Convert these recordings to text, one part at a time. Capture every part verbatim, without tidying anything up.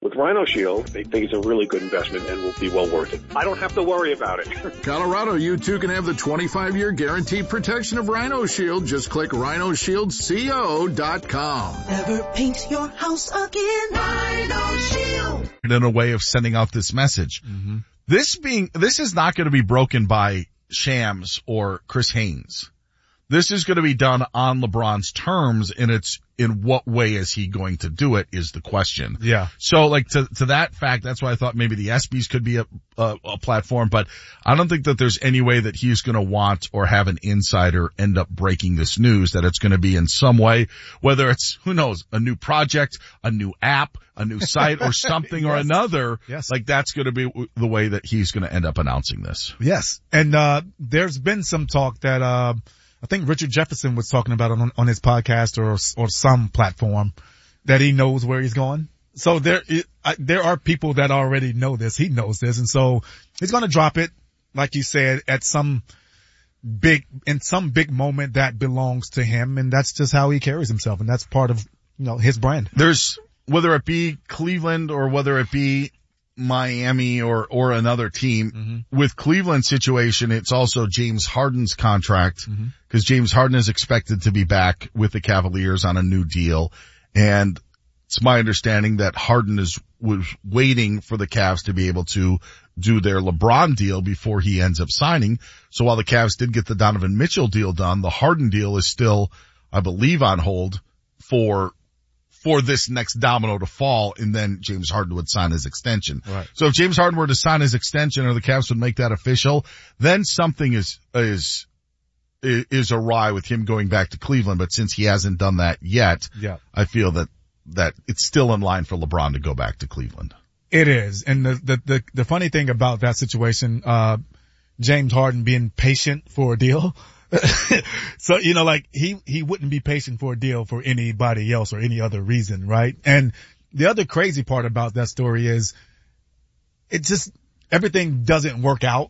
With Rhino Shield, they think it's a really good investment and will be well worth it. I don't have to worry about it. Colorado, you too can have the twenty-five year guaranteed protection of Rhino Shield. Just click rhino shield co dot com. Never paint your house again. Rhino Shield. In a way of sending out this message. Mm-hmm. This being, this is not going to be broken by Shams or Chris Haynes. This is going to be done on LeBron's terms, and it's in what way is he going to do it is the question. Yeah. So like to, to that fact, that's why I thought maybe the ESPYs could be a, a, a platform, but I don't think that there's any way that he's going to want or have an insider end up breaking this news, that it's going to be in some way, whether it's, who knows, a new project, a new app, a new site or something yes. or another. Yes. Like that's going to be the way that he's going to end up announcing this. Yes. And, uh, there's been some talk that, uh, I think Richard Jefferson was talking about it on, on his podcast or or some platform that he knows where he's going. So there I, there are people that already know this. He knows this, and so he's going to drop it, like you said, at some big in some big moment that belongs to him, and that's just how he carries himself, and that's part of you know his brand. There's whether it be Cleveland or whether it be Miami or, or another team. Mm-hmm. With Cleveland's situation, it's also James Harden's contract, because mm-hmm. James Harden is expected to be back with the Cavaliers on a new deal. And it's my understanding that Harden is, was waiting for the Cavs to be able to do their LeBron deal before he ends up signing. So while the Cavs did get the Donovan Mitchell deal done, the Harden deal is still, I believe, on hold for for this next domino to fall, and then James Harden would sign his extension. Right. So if James Harden were to sign his extension or the Cavs would make that official, then something is, is, is awry with him going back to Cleveland. But since he hasn't done that yet, yeah. I feel that, that it's still in line for LeBron to go back to Cleveland. It is. And the, the, the, the funny thing about that situation, uh, James Harden being patient for a deal, so, you know, like he, he wouldn't be patient for a deal for anybody else or any other reason, right? And the other crazy part about that story is it just, everything doesn't work out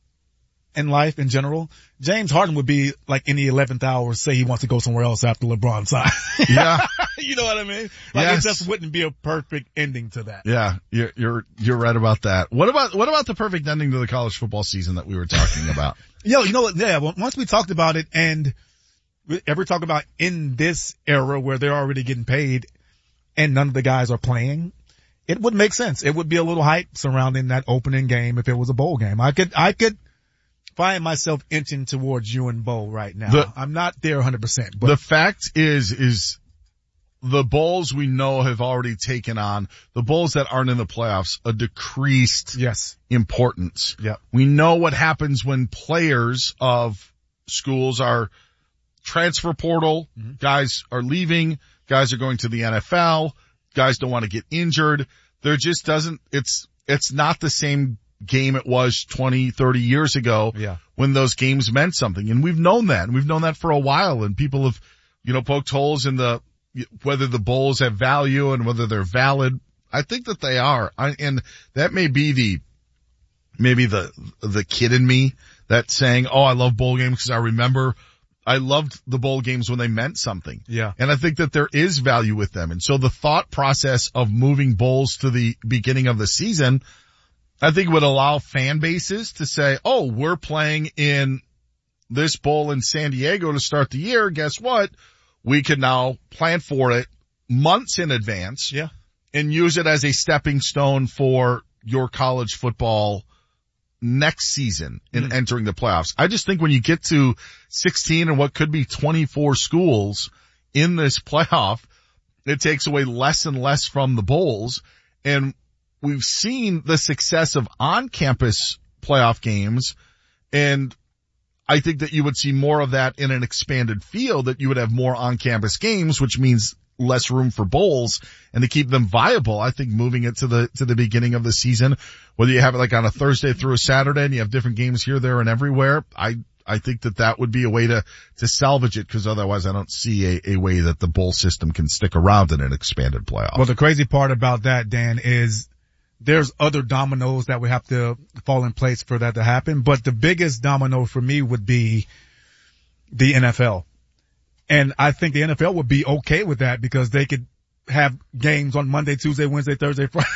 in life in general. James Harden would be like in the eleventh hour, say he wants to go somewhere else after LeBron signs. Yeah. You know what I mean? Like yes. It just wouldn't be a perfect ending to that. Yeah, you're, you're, you're right about that. What about, what about the perfect ending to the college football season that we were talking about? Yo, you know what? Yeah, once we talked about it and we ever talk about in this era where they're already getting paid and none of the guys are playing, it would make sense. It would be a little hype surrounding that opening game if it was a bowl game. I could, I could find myself inching towards you and Bo right now. The, I'm not there one hundred percent. But the fact is, is the bowls we know have already taken on, the bowls that aren't in the playoffs, a decreased yes. importance. Yeah. We know what happens when players of schools are transfer portal, mm-hmm. guys are leaving, guys are going to the N F L, guys don't want to get injured. There just doesn't, it's, it's not the same game it was twenty, thirty years ago yeah. when those games meant something. And we've known that, and we've known that for a while, and people have, you know, poked holes in the, whether the bowls have value and whether they're valid. I think that they are. I, and that may be the, maybe the, the kid in me that's saying, oh, I love bowl games because I remember I loved the bowl games when they meant something. Yeah. And I think that there is value with them. And so the thought process of moving bowls to the beginning of the season, I think would allow fan bases to say, oh, we're playing in this bowl in San Diego to start the year. Guess what? We can now plan for it months in advance. Yeah. And use it as a stepping stone for your college football next season in mm. entering the playoffs. I just think when you get to sixteen and what could be twenty-four schools in this playoff, it takes away less and less from the bowls. And we've seen the success of on-campus playoff games, and I think that you would see more of that in an expanded field, that you would have more on-campus games, which means less room for bowls. And to keep them viable, I think moving it to the, to the beginning of the season, whether you have it like on a Thursday through a Saturday and you have different games here, there, and everywhere, I, I think that that would be a way to, to salvage it, because otherwise I don't see a, a way that the bowl system can stick around in an expanded playoff. Well, the crazy part about that, Dan, is there's other dominoes that would have to fall in place for that to happen. But the biggest domino for me would be the N F L. And I think the N F L would be okay with that, because they could have games on Monday, Tuesday, Wednesday, Thursday, Friday.